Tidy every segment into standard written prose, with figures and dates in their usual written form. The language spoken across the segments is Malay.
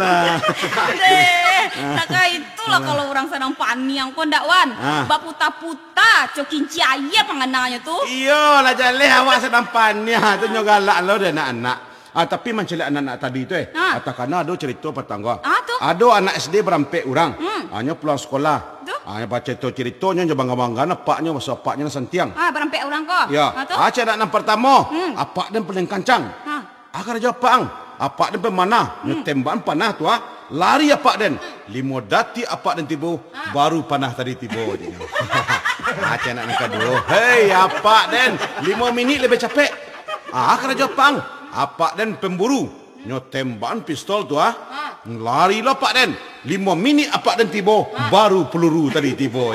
Alah. Takkan itulah kalau orang Sadang Paniang kau ndak wan. Baputa-puta cokinci ayah pangananya tu. Iya lah jaleh awak sedang paniah tu nyogalak lo dan anak-anak. Tapi mencelik anak-anak tadi tu Atakana ada cerita petangga. Tu? Ada anak SD berampek orang. Hanya pulang sekolah. Hanya baca ceritanya je bangga-bangga napaknya masa apaknya santiang. Berampek orang kau. Ya. Tu? Anak yang pertama, apak dan paling kancang. Akar jawab pang. Apak dan pemana, tembakan panah tu lari apak dan limo dati apak dan tibo baru panah tadi tibo. Aceh anak kedua, hei apak dan 5 minit lebih capek. Akar jawab pang. Apak dan pemburu nyo tembakan pistol tu lari lah apak dan 5 minit apak dan tibo baru peluru tadi tibo.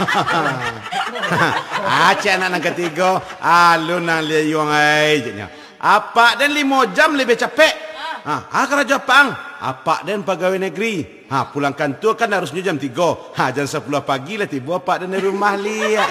Aceh anak ketiga alun nang liayong ai je. Apak dan 5 jam lebih capek. Akar Jepang. Apak dan pegawai negeri. Pulang kantor kan harusnya jam 3. Jam 10 pagi lah tiba apak dan di rumah lihat.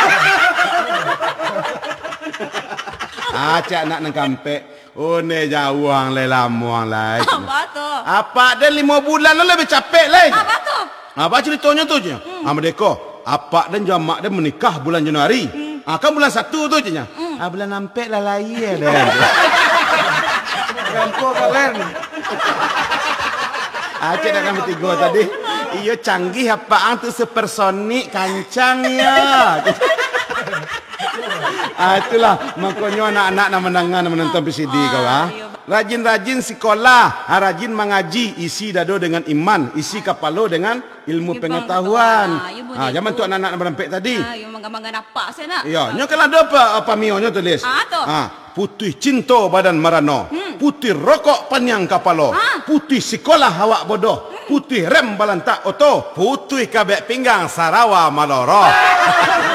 Cak nak nang kampek. Oh ne jauang lai lamuang lai. Apa tu? Apak dan 5 bulan lah lebih capek lai. Apa tu? Apa ceritanya tu je? Merdeka. Apak dan jamak dia menikah bulan Januari. Kan bulan 1 tu je. Bulan nampek lah lai dah. Kampung kalian. Aceh dah kan bertiga tadi. Iyo canggih apaan tu supersonik kancang ya. Itulah makanya anak-anak nak menangan menonton PCD kau Rajin-rajin sekolah, rajin mengaji, isi dado dengan iman, isi kepala dengan ilmu pengetahuan. Zaman tu anak-anak berampek tadi. Yang mangga-mangga nampak saya nak. Ya, nyo kalau ada apa mionyo tulis. Putih cinta badan marano, putih rokok panyang kapalo, putih sekolah awak bodoh, putih rem balantak oto, putih kabek pinggang Sarawa Maloro.